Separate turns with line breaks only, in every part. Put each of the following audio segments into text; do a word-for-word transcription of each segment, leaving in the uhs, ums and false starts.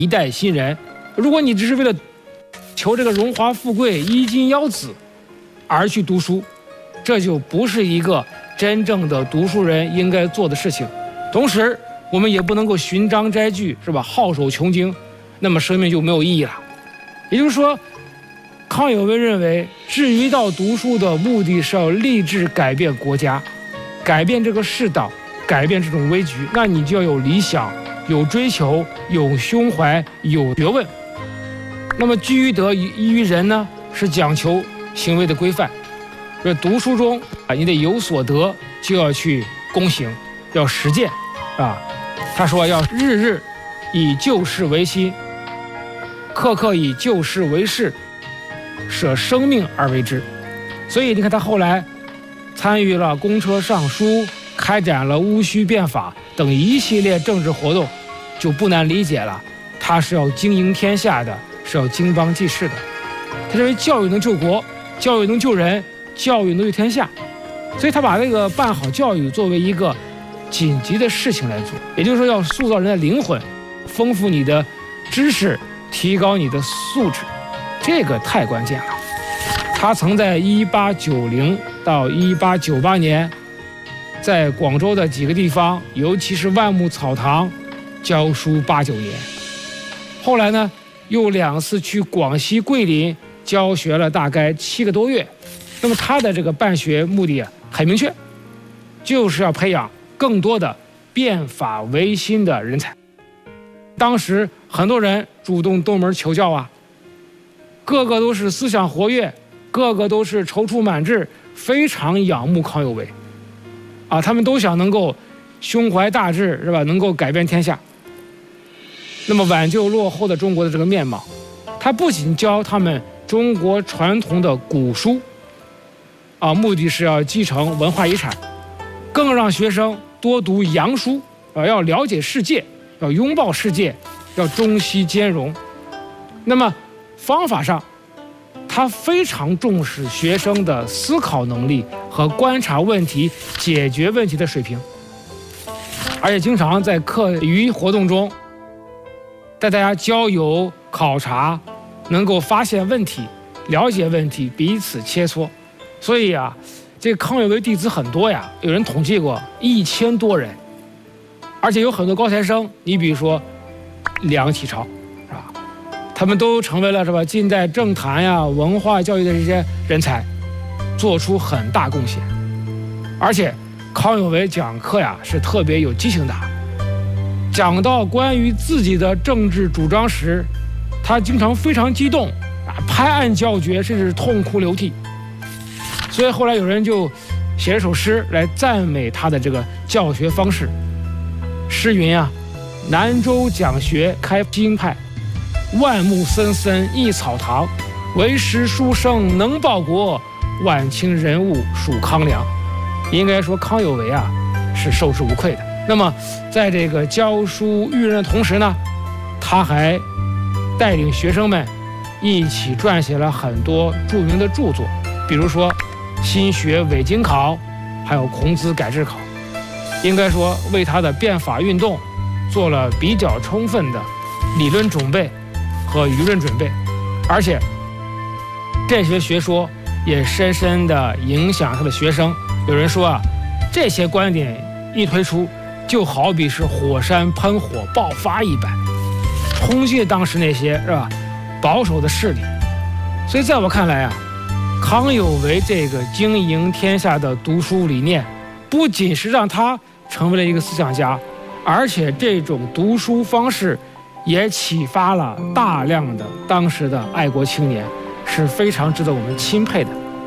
一代新人。如果你只是为了求这个荣华富贵、衣金腰子而去读书，这就不是一个真正的读书人应该做的事情。同时，我们也不能够寻章摘句，是吧？好手穷经，那么生命就没有意义了。也就是说，康有为认为，至于到读书的目的是要立志改变国家，改变这个世道，改变这种危局，那你就要有理想、有追求、有胸怀、有学问。那么居于德，依于人呢，是讲求行为的规范。这读书中啊，你得有所得，就要去躬行，要实践啊。他说要日日以就事为心，刻刻以就事为事，舍生命而为之。所以你看他后来参与了公车上书，开展了戊戌变法等一系列政治活动，就不难理解了，他是要经营天下的，是要经邦济世的。他认为教育能救国，教育能救人，教育能救天下，所以他把这个办好教育作为一个紧急的事情来做，也就是说要塑造人的灵魂，丰富你的知识，提高你的素质，这个太关键了。他曾在一八九零到一八九八年，在广州的几个地方，尤其是万木草堂教书八九年。后来呢，又两次去广西桂林教学了大概七个多月。那么他的这个办学目的啊很明确，就是要培养更多的变法维新的人才。当时很多人主动登门求教啊，个个都是思想活跃，个个都是踌躇满志，非常仰慕康有为啊，他们都想能够胸怀大志，是吧？能够改变天下，那么挽救落后的中国的这个面貌。他不仅教他们中国传统的古书啊，目的是要继承文化遗产，更让学生多读洋书啊，要了解世界，要拥抱世界，要中西兼容。那么方法上，他非常重视学生的思考能力和观察问题、解决问题的水平，而且经常在课余活动中带大家交友、考察，能够发现问题、了解问题，彼此切磋。所以啊，这个康有为弟子很多呀，有人统计过一千多人，而且有很多高材生。你比如说梁启超，是吧？他们都成为了是吧近代政坛呀、文化教育的这些人才，做出很大贡献。而且康有为讲课呀是特别有激情的，讲到关于自己的政治主张时，他经常非常激动啊，拍案叫绝，甚至痛哭流涕。所以后来有人就写了首诗来赞美他的这个教学方式。诗云啊：南州讲学开新派，万木森森一草堂，为时书生能报国，晚清人物属康梁。应该说康有为啊是受之无愧的。那么在这个教书育人的同时呢，他还带领学生们一起撰写了很多著名的著作，比如说新学伪经考，还有孔子改制考。应该说为他的变法运动做了比较充分的理论准备和舆论准备，而且这些学说也深深地影响他的学生。有人说啊，这些观点一推出，就好比是火山喷火爆发一般，冲击当时那些是吧保守的势力。所以在我看来啊，康有为这个经营天下的读书理念，不仅是让他成为了一个思想家，而且这种读书方式也启发了大量的当时的爱国青年，是非常值得我们钦佩的。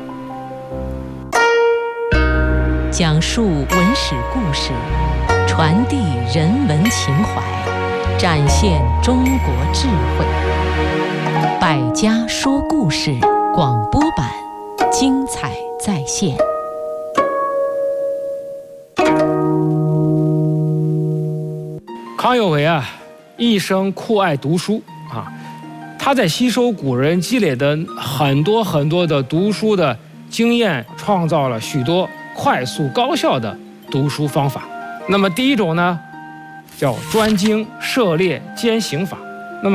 讲述文史故事，传递人文情怀，展现中国智慧。百家说故事广播版，精彩再现。
康有为啊，一生酷爱读书啊，他在吸收古人积累的很多很多的读书的经验，创造了许多快速高效的读书方法。那么第一种呢，叫专精涉猎兼行法。